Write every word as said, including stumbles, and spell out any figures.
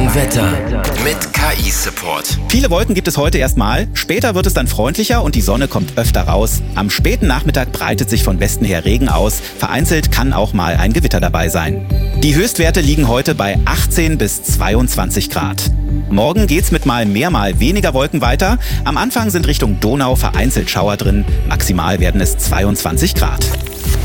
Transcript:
Wetter mit K I-Support. Viele Wolken gibt es heute erstmal. Später wird es dann freundlicher und die Sonne kommt öfter raus. Am späten Nachmittag breitet sich von Westen her Regen aus. Vereinzelt kann auch mal ein Gewitter dabei sein. Die Höchstwerte liegen heute bei achtzehn bis zweiundzwanzig Grad. Morgen geht's mit mal mehr, mal weniger Wolken weiter. Am Anfang sind Richtung Donau vereinzelt Schauer drin. Maximal werden es zweiundzwanzig Grad.